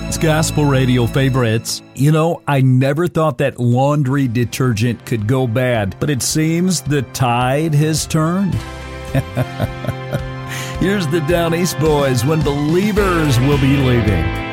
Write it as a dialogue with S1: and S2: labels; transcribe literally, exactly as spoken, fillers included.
S1: It's Gospel Radio favorites. You know, I never thought that laundry detergent could go bad, but it seems the tide has turned. Here's the Down East Boys, When Believers Will Be Leaving.